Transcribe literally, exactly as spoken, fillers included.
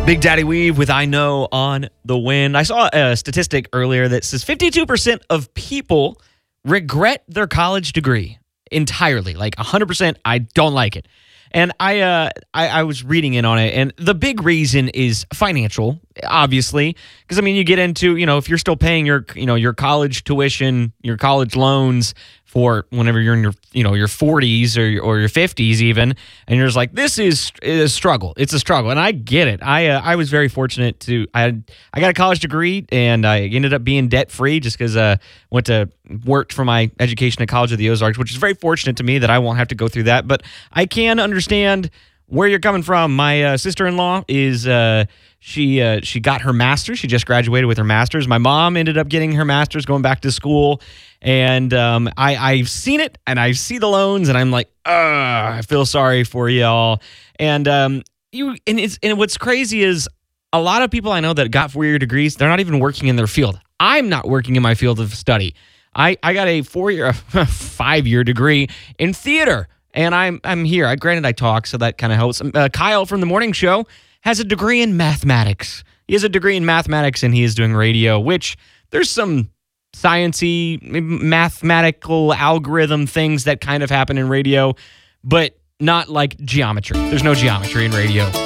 Big Daddy Weave with I Know on the Wind. I saw a statistic earlier that says fifty-two percent of people regret their college degree entirely. Like one hundred percent, I don't like it. And I, uh, I I was reading in on it, and the big reason is financial, obviously. Because, I mean, you get into, you know, if you're still paying your, you know, your college tuition, your college loans for whenever you're in your, you know, your forties or, or your fifties even, and you're just like, this is a struggle. It's a struggle, and I get it. I uh, I was very fortunate to, I had, I got a college degree, and I ended up being debt-free just because I uh, went to, worked for my education at College of the Ozarks, which is very fortunate to me that I won't have to go through that, but I can understand where you're coming from. My uh, sister-in-law is, uh, she uh, she got her master's. She just graduated with her master's. My mom ended up getting her master's, going back to school, and um, I, I've seen it, and I see the loans, and I'm like, ugh, I feel sorry for y'all. And um, you, and it's and what's crazy is a lot of people I know that got four-year degrees, they're not even working in their field. I'm not working in my field of study. I, I got a four-year, five-year degree in theater, and I'm I'm here. I granted I talk, so that kind of helps. Uh, Kyle from the morning show has a degree in mathematics. He has a degree in mathematics, and he is doing radio, which there's some sciencey, mathematical algorithm things that kind of happen in radio, but not like geometry. There's no geometry in radio.